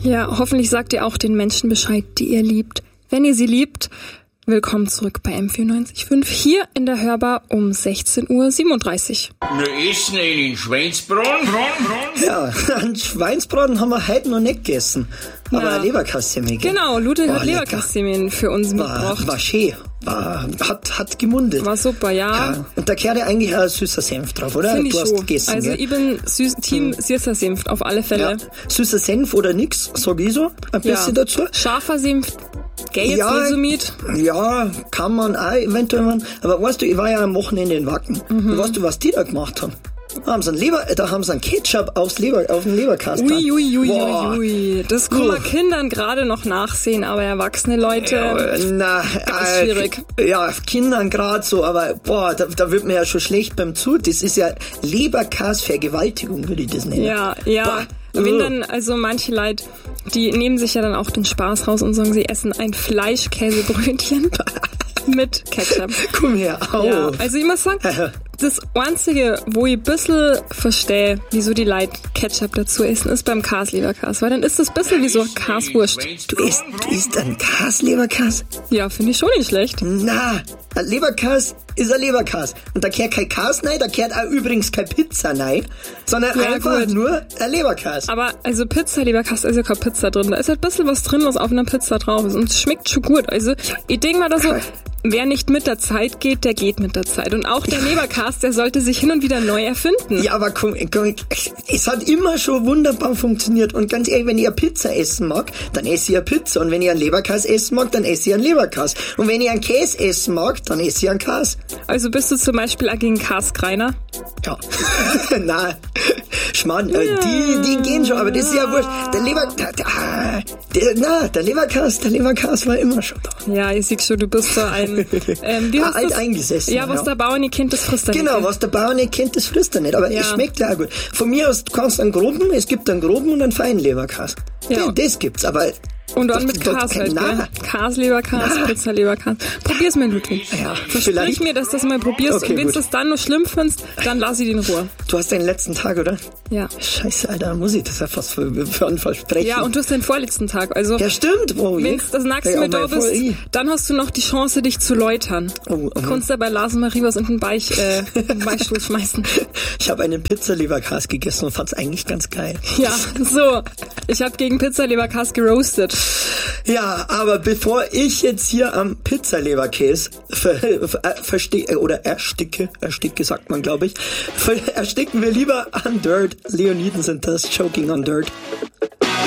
Ja, hoffentlich sagt ihr auch den Menschen Bescheid, die ihr liebt. Wenn ihr sie liebt, willkommen zurück bei M94.5 hier in der Hörbar um 16:37 Uhr. Wir essen einen Schweinsbraten. Ja, einen Schweinsbraten haben wir heute noch nicht gegessen. Aber Ja. Leberkastsemie. Genau, Ludwig hat lecker. Leberkastsemien für uns mitgebracht. War schön. Hat gemundet. War super, ja. Und da gehört ja eigentlich auch ein süßer Senf drauf, oder? Finde ich Du hast schon. gegessen, Also gell? ich bin Team süßer Senf, auf alle Fälle. Ja. Süßer Senf oder nix, sag ich so. Ein bisschen dazu. Scharfer Senf, gell jetzt Ja. nicht so mit. Ja, kann man auch eventuell machen. Aber weißt du, ich war ja am Wochenende in Wacken. Und weißt du, was die da gemacht haben? Da haben sie einen Ketchup auf den Leberkast. Ui. Das kann man Kindern gerade noch nachsehen, aber erwachsene Leute, ganz schwierig. Ja, Kindern gerade so, aber da wird mir ja schon schlecht beim Zu. Das ist ja Leberkastvergewaltigung, würde ich das nennen. Ja. Boah. Wenn dann, also manche Leute, die nehmen sich ja dann auch den Spaß raus und sagen, sie essen ein Fleischkäsebrötchen mit Ketchup. Komm her, au. Ja, also ich muss sagen, das Einzige, wo ich ein bisschen verstehe, wieso die Leute Ketchup dazu essen, ist beim Kasleberkas. Weil dann ist das ein bisschen wie so eine Kaswurst. Du isst einen Kasleberkas? Ja, finde ich schon nicht schlecht. Na, ein Leberkas ist ein Leberkas. Und da kehrt kein Kas rein, da kehrt auch übrigens keine Pizza rein, sondern Ja, einfach gut. nur ein Leberkas. Aber also Pizza-Leberkas, da ist ja keine Pizza drin. Da ist halt ein bisschen was drin, was auf einer Pizza drauf ist. Und es schmeckt schon gut. Also ich denke mal, dass so, wer nicht mit der Zeit geht, der geht mit der Zeit. Und auch der Leberkas, der sollte sich hin und wieder neu erfinden. Ja, aber komm, es hat immer schon wunderbar funktioniert. Und ganz ehrlich, wenn ich eine Pizza essen mag, dann esse ich eine Pizza. Und wenn ich einen Leberkas essen mag, dann esse ich einen Leberkas. Und wenn ich einen Käse essen mag, dann esse ich einen Käse. Also bist du zum Beispiel auch gegen Kaskreiner? Ja. Nein. Schmarrn, die gehen schon, aber das ist ja wurscht. Der Leberkas war immer schon da. Ja, ich sehe schon, du bist so ein... wie heißt alt das? eingesessen. Ja, was der Bauer nicht kennt, das frisst er nicht. Genau, was der Bauer nicht kennt, das frisst er nicht. Aber es schmeckt ja auch gut. Von mir aus, du kannst einen groben, es gibt einen groben und einen feinen Leberkas. Ja. Das gibt's, aber... Und dann mit Kas halt, gell? Kasleberkas, Pizza-Leberkas. Probier's mal, Ludwig. Ja, Versprich vielleicht. mir, dass du das mal probierst. Okay, und wenn du gut. es dann noch schlimm findest, dann lass ich dich in Ruhe. Du hast deinen letzten Tag, oder? Ja. Scheiße, Alter, muss ich das ja fast für einen versprechen. Ja, und du hast den vorletzten Tag. Also, ja, stimmt. Oh, wenn das nächste Mal da bist, voll, dann hast du noch die Chance, dich zu läutern. Oh, Du kannst dabei Lars Marie was in den Beichtstuhl schmeißen. Ich habe einen Pizza-Leberkas gegessen und fand's eigentlich ganz geil. Ja, so. Ich habe gegen Pizza-Leberkas geroastet. Ja, aber bevor ich jetzt hier am Pizzaleberkäse ersticke, sagt man, glaube ich, ersticken wir lieber an Dirt. Leoniden sind das, Choking on Dirt.